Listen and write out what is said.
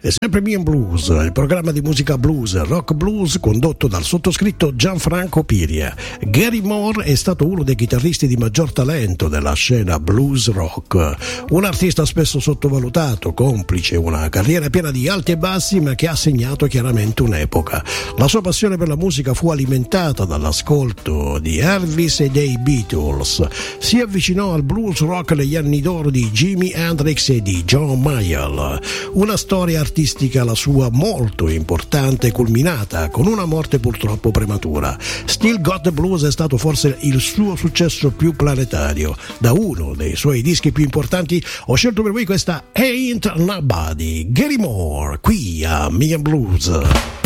È sempre Me & Blues, il programma di musica blues, rock blues condotto dal sottoscritto Gianfranco Piria. Gary Moore è stato uno dei chitarristi di maggior talento della scena blues rock, un artista spesso sottovalutato, complice una carriera piena di alti e bassi, ma che ha segnato chiaramente un'epoca. La sua passione per la musica fu alimentata dall'ascolto di Elvis e dei Beatles. Si avvicinò al blues rock negli anni d'oro di Jimi Hendrix e di John Mayall. Una storia artistica la sua molto importante, culminata con una morte purtroppo prematura. Still Got the Blues è stato forse il suo successo più planetario. Da uno dei suoi dischi più importanti ho scelto per voi questa Ain't Nobody, Gary Moore, qui a Me & Blues.